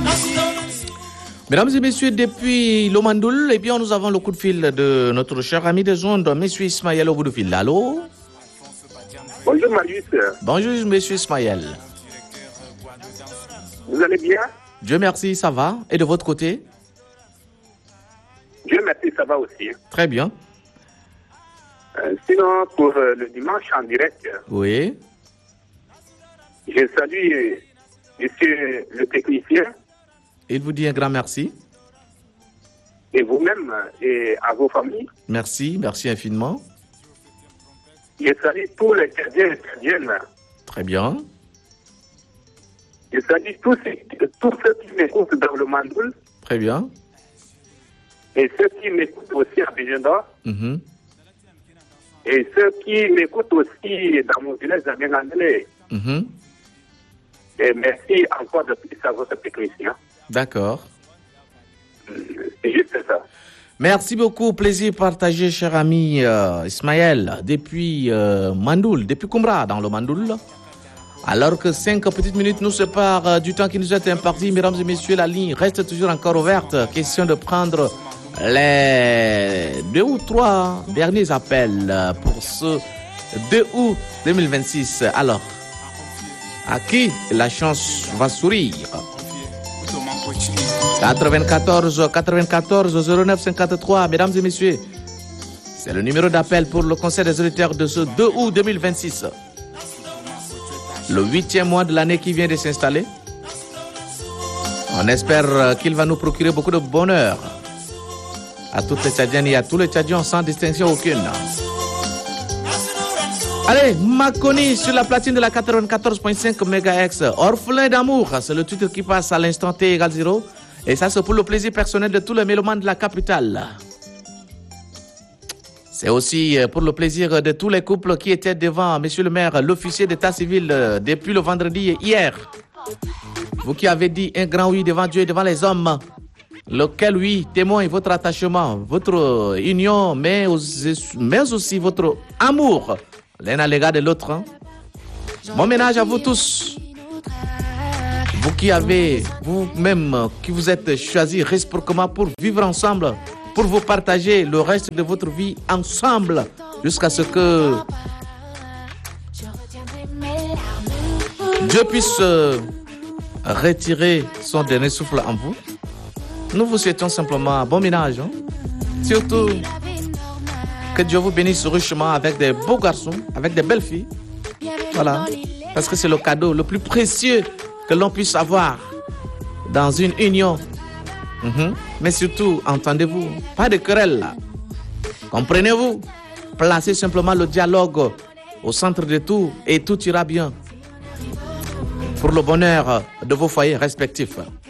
Mesdames et messieurs, depuis l'Omandoul, eh bien, nous avons le coup de fil de notre cher ami des ondes, monsieur Ismaël au bout de fil. Allô? Bonjour Marius. Bonjour monsieur Ismaël. Vous allez bien? Dieu merci, ça va. Et de votre côté? Dieu merci, ça va aussi. Très bien. Sinon, pour le dimanche en direct, Oui. je salue monsieur le technicien Il vous dit un grand merci. et vous-même et à vos familles. Merci, merci infiniment. Je salue tous les Tchadiens et Tchadiennes. Très bien. Je salue tous ceux qui m'écoutent dans le Mandoul Très bien. et ceux qui m'écoutent aussi à Bijenda Mhm. et ceux qui m'écoutent aussi dans mon village à Bengandelé. Mhm. Et merci encore de plus à votre technicien. D'accord. C'est juste ça. Merci beaucoup. Plaisir partagé, cher ami Ismaël, depuis Mandoul, depuis Koumra, dans le Mandoul. Alors que 5 petites minutes nous séparent du temps qui nous est imparti, mesdames et messieurs, la ligne reste toujours encore ouverte. Question de prendre les 2 ou 3 derniers appels pour ce 2 août 2026. Alors, à qui la chance va sourire? 94 09 53, mesdames et messieurs, c'est le numéro d'appel pour le conseil des auditeurs de ce 2 août 2026. Le 8e mois de l'année qui vient de s'installer. On espère qu'il va nous procurer beaucoup de bonheur à toutes les Tchadiennes et à tous les Tchadiens sans distinction aucune. Allez, Makoni sur la platine de la 94.5 MHz. Orphelin d'amour, c'est le titre qui passe à l'instant T égale 0. Et ça, c'est pour le plaisir personnel de tous les mélomanes de la capitale. C'est aussi pour le plaisir de tous les couples qui étaient devant monsieur le maire, l'officier d'état civil, depuis le vendredi et hier. Vous qui avez dit un grand oui devant Dieu et devant les hommes, lequel oui témoigne votre attachement, votre union, mais aussi votre amour l'un à l'égard de l'autre. Hein? Bon ménage à vous tous. Vous qui avez, vous-même, qui vous êtes choisis réciproquement pour vivre ensemble, pour vous partager le reste de votre vie ensemble, jusqu'à ce que Dieu puisse retirer son dernier souffle en vous. Nous vous souhaitons simplement bon ménage. Hein? Surtout, que Dieu vous bénisse richement avec des beaux garçons, avec des belles filles. Voilà. Parce que c'est le cadeau le plus précieux que l'on puisse avoir dans une union. Mais surtout, entendez-vous, pas de querelle là. Comprenez-vous? Placez simplement le dialogue au centre de tout et tout ira bien pour le bonheur de vos foyers respectifs.